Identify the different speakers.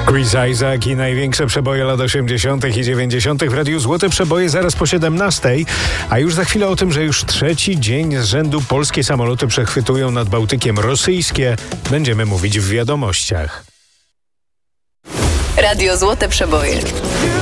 Speaker 1: Chris Isaak i największe przeboje lat 80. i 90. w Radiu Złote Przeboje zaraz po 17. A już za chwilę o tym, że już trzeci dzień z rzędu polskie samoloty przechwytują nad Bałtykiem rosyjskie, będziemy mówić w wiadomościach.
Speaker 2: Radio Złote Przeboje.